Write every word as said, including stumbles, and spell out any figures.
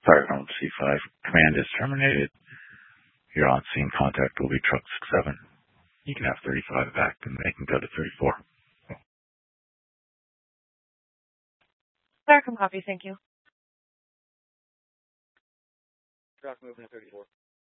Firecom C five, command is terminated. Your on-scene contact will be truck six seven. You can have thirty-five back and they can go to thirty-four. Firecom copy, thank you. Truck moving to thirty-four.